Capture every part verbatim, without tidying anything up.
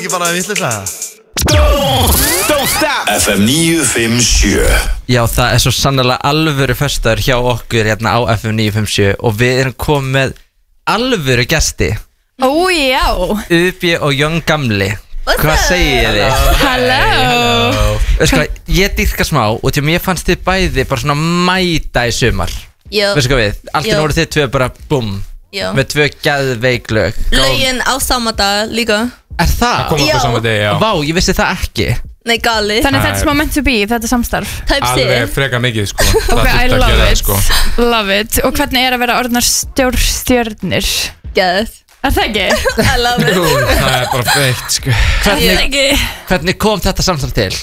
Ekki bara að vitleisa Don't stop F M níu fimm sjö. Já, það er svo sannlega alvöru föstudagur hjá okkur hérna á F M níu fimm sjö og við erum komið með alvöru gesti. Ó já. Ubi og Jón Gamli. Hvað segir þið? Halló. Veistu hvað, ég dýrka smá og til mér fannst þið bæði bara svona mæta í sumar. Já. Veistu hvað við? Alltaf voru þið tvö bara búm. Já. Með tvö geðveik lög. Lögin á sama dag líka. Er það? Það kom okkur sama degi, já. Vá, ég vissi það ekki. Nei, gali. Þannig þetta er smá meant to be, þetta er samstarf. Alveg freka mikið, sko. Ok, I love it, sko. love it. Og hvernig er að vera orðnar stjórnstjörnir? Geð. Er það ekki? I love it. Ú, það er bara feitt, sko. Hvernig, hvernig kom þetta samstarf til?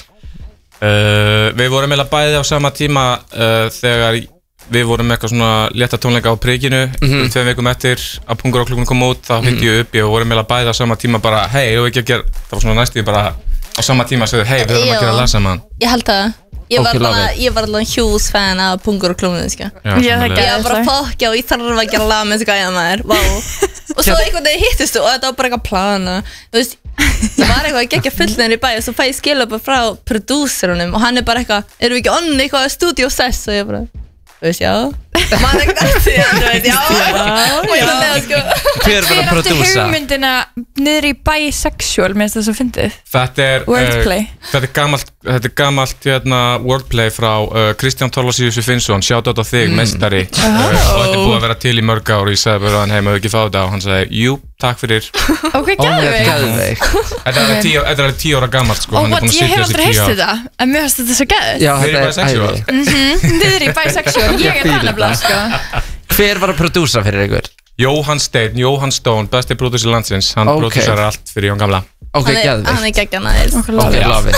Uh, við vorum meila bæði á sama tíma uh, þegar við vorum eitthvað svona létta tónleika á prikinu mm-hmm. tveim vikum eftir að Pungur og klukkunum kom út þá hitti ég upp, ég vorum meila bæði á sama tíma bara hei, ég vil ekki að gera, það var svona næstu bara á sama tíma segðu hei, við höfum að gera að lasa mann. Ég held það. Ég var Okay, love alveg, ég var alveg huge fan af Pungur og klukkunum, sko. Já, Já, það sammála. Ég var bara fokkja og ég þarf að gera lag með þessu gæja maður, vá. Og svo einhvern veginn hittist þú og þetta var bara eitthvað plana. Þú veist, ég var eitthvað að gegja fullnir í bæ og svo fæ ég skilabóð frá prodúserunum og hann er bara eitthvað, erum við ekki onni eitthvað studio sess og ég bara, þú veist, já. Maður eitthvað eftir því, þú veist, já. Og ég var lega, sko. Hver var að Hver átti prodúsa? hugmyndina niður í bisexual, mér finnst það svo fyndið? Þetta er Wordplay. uh, Þetta er gamalt, þetta er gamalt hérna, wordplay frá uh, Kristján Thorlacius Finnsson, shoutout á þig, meistari uh, og þetta er búið að vera til í mörg ár og ég sagði bara hann heim að ekki fá þetta og hann sagði, jú, takk fyrir. Ok, Ó, mér er gæðvig. geðveik. Þetta er alveg tíu, þetta er alveg tíu ára gamalt, sko. Ó, hann er what, búinn að ég sitja hef þessi aldrei tíu heyrst ár. þetta, en mér finnst þetta svo gæð. Já, Þeir eru þetta er bisexual. æði. Niður í bisexual, ég er það nefnilega, sko. Hver var að prodúsa fyrir ykkur? Jóhann Steinn, Jóhann Stone, besti prodúsir landsins. Hann Ok. prodúsar allt fyrir Jón Gamla. Ok, Hann er- Hann geðveik. er geggja næst. Ok, love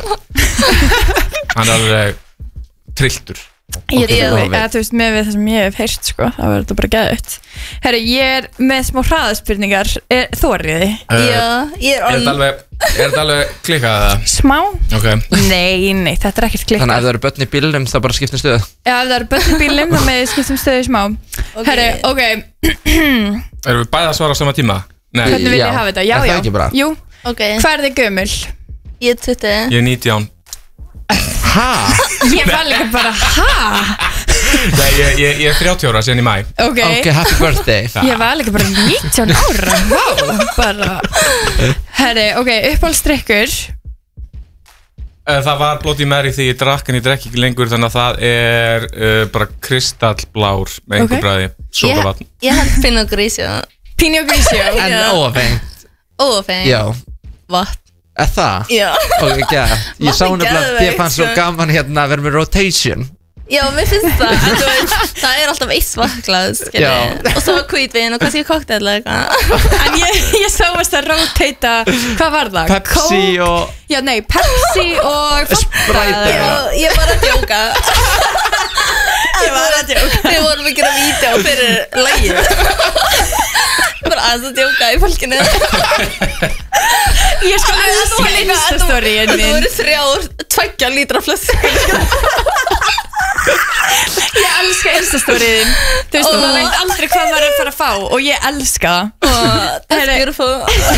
it. Hann er alveg trilltur. Ég Ok, trúi, love it. eða þú veist, með við það sem ég hef heyrt, sko, það verður þetta bara gæðut. Herru, ég er með smá hraðaspurningar, er þóriði? Já, ég er Er þetta on. alveg, er þetta alveg klikkað það? Smá? Ok. Nei, nei, þetta er ekkert klikkað. Þannig að ef það eru börn í bílnum þá bara skiptum stöðu. Já, ef það eru börn í bílnum, þá með skiptum stöðu smá. Ok. Herru, ok, Erum við bæði að svara á sama tíma? Nei, hvernig vil Já. ég hafa þetta? Já, Er það já. ekki bara? Jú, Ok, hvað er þið gömul? ég er tuttugu. ég er nítján. Hæ? Ég var líka bara, ha? Nei, ég, ég, ég er þrjátíu ára síðan í mæ. Ok, Ok, happy birthday. ég var líka bara nítján ára, vá, bara. Herru, ok, uppáhaldsdrykkur. Eh, Það var Bloody Mary því ég drakk en ég drekk ekki lengur þannig að það er uh, bara kristallblár með einhver Ok. bræði, sódavatn. Ég, ég held Pino Grisio. Pinot Grigio. En Já. óafengt. Óafeng. Já. Vatn. Er það? Já. Ok, gæð. Ég sá Vatn er nefnilega að þið geðveikt, fannst svo sko. gaman hérna að vera með rotation. Já, mér finnst það. En þú veist, það er alltaf eitt svaklað, Já. skilji. Og svo hvítvin og kannski kokteil eða eitthvað. En ég, ég sá að það roteita, hvað var það? Pepsi Coke? og... Já, nei, Pepsi og Fanta. Sprite. eða Já, eitthvað. ég var að djóka. Ég var að djóka. Við vorum að gera vídeo fyrir lagið. Bara aðeins að djóka í fólkinu. Ég sko að elska Insta-storyinn Það minn. voru þrjár, tveggja lítra flöskur. Ég elska Insta-storyinn. Þú veist, maður veit aldrei hvað maður er að fara að fá og ég elska það. That's Herri. beautiful.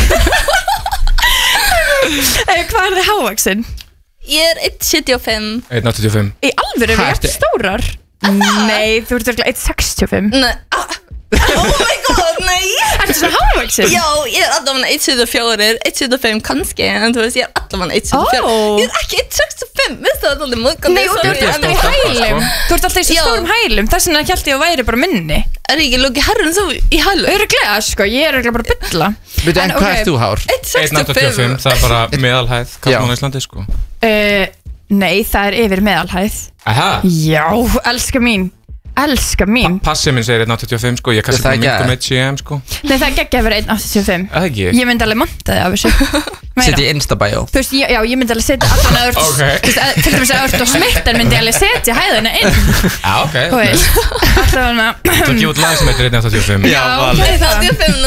Eh, Hvað er þið hávaxin? Ég er eitt sjötíu og fimm. einn áttatíu og fimm. Í alvöru, við Hættu. erum stórar. Nei, þú ert örgulega eitt sextíu og fimm. Nei, ah, oh my god, nei. Ertu svona hávaxin? Já, ég er allavega eitt sjötíu og fjögur, eitt sjötíu og fimm kannski, en þú veist, ég er allavega eitt sjötíu og fjögur. Ó. Ég er ekki eitt sextíu og fimm, veist það, það er alveg móðgandi. Nei, þú ert Þetta er alltaf í stórt stelpa, hælum. sko. Þú ert alltaf í svo Já. stórum hælum. Þess vegna held ég að væri bara minni. Er ég ekki lókið herrun svo í hælu? Öruglega, sko, ég er örgulega bara að bylla. Veitu, en hvað ert þú hár? eitt einn sextíu og áttatíu og fimm, fimm. það er bara meðalhæð Já. Karlmann á Íslandi, sko. Uh, nei, það er yfir meðalhæð. Aha. Já, elska mín. Elska mín. Passi minn segir einn áttatíu og fimm, sko. Ég kannski Það er bara minnkum ekki. eitt C M, sko. Nei, það er geggja að vera einn áttatíu og fimm. Er það ekki? Ég myndi alveg monta þig af þessu. Meira. Sitt í Instabæjó. Þú veist, ég, já, ég myndi alveg setja allan að þú Ok. veist, að- til dæmis að þú ert á smittar myndi ég alveg setja hæðina inn. Já, ok. Þú veist, alltaf hann að... Þú gefa út lag sem heitir einn áttatíu og fimm. Já, ok, valið. eitt það. áttatíu og fimm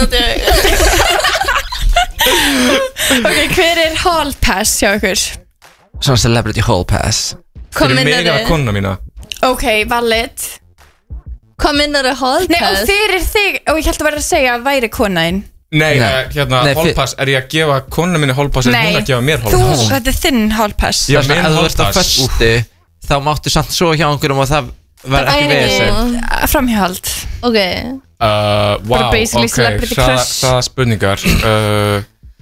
náttúrulega. Ok, hver er hall pass hjá ykkur? Svona celebrity hall pass. Hvað Fyrir mig minnar eða konuna mína. Ok, valid. Hvað minnar er hall Nei, og pass? fyrir þig, og ég held að vera að segja að væri konaðinn. Nei, Nei. uh, hérna, Nei, fyr- hálpass, er ég að gefa konu minni hálpass en Nei, hún að gefa mér þú, hálpass? þetta er þinn hálpass. Já, Þess vegna, minn ef þú ert á hálpass. föstu þá máttu samt svo hjá einhverjum og það var ekki væri- vesen. Framhjáhald. Ok, Uh, wow, basically ok, celebrity hraða, crush. hraða spurningar uh,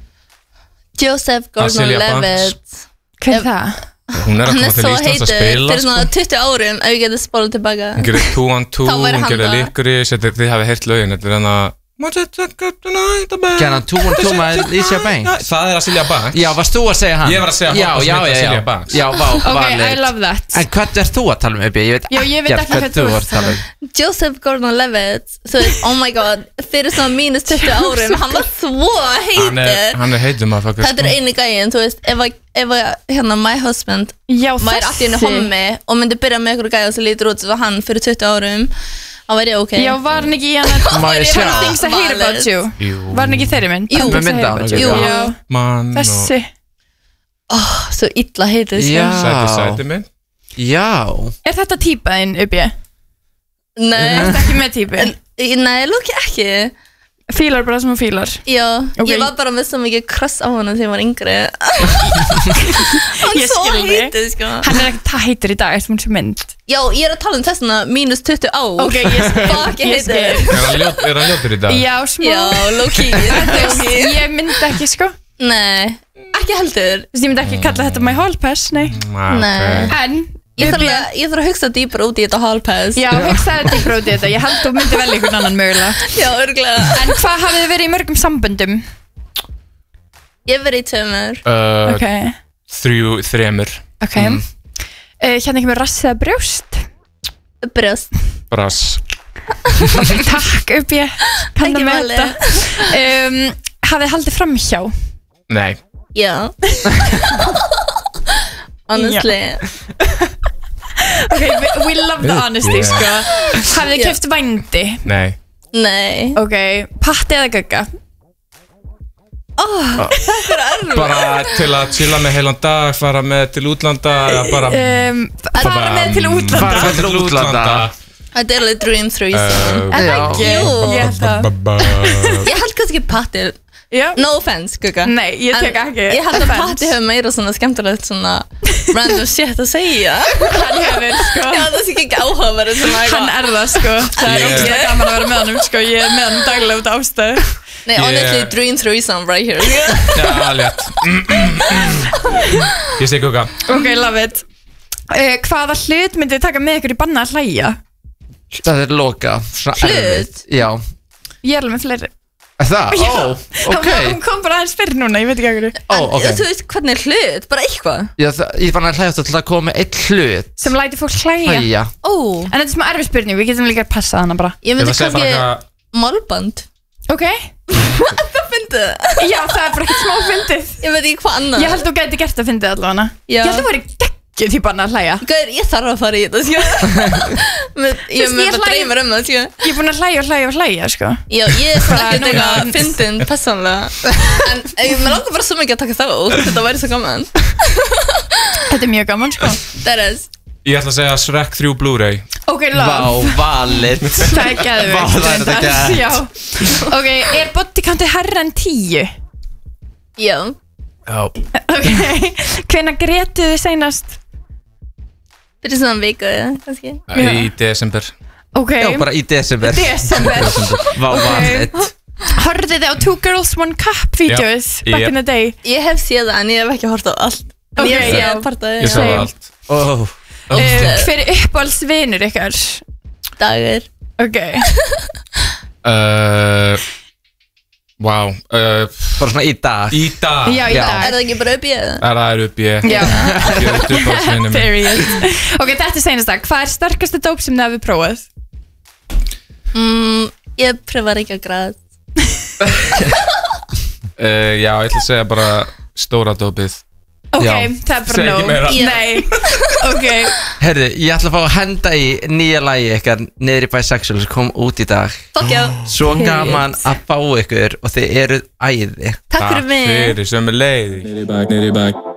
Joseph Azealia Gordon-Levitt. Hver er það? Hún er að Hann koma er til svo Íslands að heitur spila fyrir svona sko. tuttugu árum ef ég geti spólað tilbaka. Hún gerir two on two, Þá væri hún hann gerir það. Licorice, þetta er- þið hafið heyrt lögin, þetta er hann að Gerði hann two on two með Alicia Banks? Það er Azealia Banks. Já, varst þú að segja hann? Ég var að segja já, hálpass já, mitt já, Azealia já. Banks. Já, vá, Ok, I valið. love that. En hvað er þú að tala um, Ebi? Ég veit Já, ég veit ekki hvað þú ert að tala um. Joseph Gordon-Levitt, þú veist, oh my god, fyrir svona mínus tuttugu árum, hann var svo Hann er, heitur. hann er heitur maður sko. Þetta er eini gæinn, þú veist, ef að, ef að hérna, my husband Já, væri allt í henni hommi og myndi byrja með einhverju gæða sem lítur út svo hann fyrir tuttugu árum, þá væri ég ok. Já, var hann ekki í hana Má ég sjá? Things I hate about you? Jú. Var hann ekki í þeirri mynd? Jú. Things I Með mynda hate hann about og you. Jú. Já, Mann og þessi. Oh, svo illa heitur, sko. Já. Sæti, sæti minn. Já. Er þetta típaðinn, Ubi? Nei, Þetta ekki með típi? en, nei, lúki ekki. Fílar bara sem hún fílar. Já, Ok. ég var bara með svo mikið kross á hann þegar ég var yngri. Hann Ég er svo skil þig. heitur, sko. Hann er ekki það heitur í dag, eftir hún sem mynd. Já, ég er að tala um þessuna mínus tuttugu ár. Ok, ég skil. Fuck, ég Ég skil. heitur. Er hann ljót- er hann ljótur í dag? Já, smá. Já, low-key. Þú- Ég myndi ekki, sko. Þú Nei, ekki heldur. veist, ég myndi ekki kalla þetta my hall pass, nei. Ah, Nei. ok. En, Ég þarf Ubi, að, ég þarf að hugsa dýpar út í þetta hall pass. já, hugsaði þetta í bróti þetta. Ég held þú myndi vel einhvern annan mögulega. Já, örgulega. En hvað hafið þið verið í mörgum samböndum? Ég verið í tömur. Uh, Ok, Þrjú, þremur ok. Mm. Uh, hérna ekki með rass eða brjóst? Brjóst. Brass. Takk, Ubi. Kann Ekki það með máli. þetta. Um, hafið þið haldið framhjá? Nei. Já. Honestly. Ok, we, we love the honesty, Yeah. sko. Hafið þið Já. keft vændi? Nei. Nei. Ok, patti eða gugga? Bara til að chilla með heilan dag, fara með til útlanda eða bara Um, fara með til útlanda? Fara með til útlanda. Þetta er alveg dream threesome. Uh, En Já. ekki? Jú. Ég held það. Ég held kannski Patti. Já. No offense, Gugga. Nei, ég tek En ekki. Ég held að offense. Patti hefur meira svona skemmtilegt svona random shit að segja. Hann hefur, sko. Já, það sé ekki áhugaverð svona Hann er það, sko. Það er Yeah. ógæslega gaman að vera með honum, sko. Ég er með honum daglega út af ástæðu. Nei, Yeah. honestly, dream threesome right here. Já, létt. Ég sé Gugga. Ok, love it. Uh, hvaða hlut myndið þið taka með ykkur í banna að hlæja? Það er loka. Svona Hlut? erfitt. Já. Ég er alveg með fleiri. Er Það? Ó, ok. Hún kom bara aðeins fyrir núna, ég veit ekki hvað. Ó, ok. Þú veist hvernig er hlut, bara eitthvað. Já, það, ég fann að hlæja þetta til að koma með eitt hlut. Sem læti fólk hlæja. Hæja. Ó, En þetta er smá erfið spurning, við getum líka að passa hana bara. ég Ég myndi var að segja bara kannski eitthvað. málband. Ok? Hvað fyndi það? Já, það er bara ekkert smá fyndið. Ég veit ekki hvað annað. Ég held þú gæti gert að fyndið allavega. Já. Ég held þú væri geggjuð í banna að hlæja. Gauður, ég þarf að fara í þetta, sko. Með- Ég Þú veist, með ég bara hlæ- dreymir um það, sko. Ég er búin að hlæja og hlæja og hlæja, sko. Já, ég er svona Bara ekkert núna- eitthvað fyndin persónlega. En ég mér langar bara svo mikið að taka þá. Þetta væri svo gaman. Þetta er mjög gaman, sko. That is. Ég ætla að segja Shrek þrjú Blu-ray. Ok, Vá, love. valid. Það er geðveikt. Vá, það er þetta reyndar. gett. Já. Ok, er bodycountið herra en tíu? Já. Já. Ok, hvenær gretuð þið seinast? Fyrir svona viku, kannski. Í desember. Ok, Já, bara í desember. desember. Vá, Ok. valid. Horfðið þið á Two Girls One Cup vídeos Já. back Yep. in the day? Ég hef séð það en ég hef ekki hort á allt. En Ok, ég hef já. séð partaði. Ég sá Same. það allt. Ó. Uh, hver er uppáhaldsvinur ykkar? Dagur. Ok, Uh, Vá. Uh, Bara svona í dag. í dag. já, í Já. Er dag. það ekki bara upp í það? Er það er upp ég. Já, Ég er upp á sinni minn. period. Ok, þetta er seinasta. Hvað er sterkasta dóp sem þið hafið prófað? Mm, ég pröfa ekki að græða. Uh, já, ég ætla að segja bara stóra dópið. Ok, Já. það er bara Segi ekki no. meira. Já. Nei, ok. Herðu, ég ætla að fá að henda í nýja lagi ykkar niður í Bisexual sem kom út í dag. Fuck já. Svo gaman að fá ykkur og þið eruð æði. Takk fyrir mig. Fyrir sömu leið.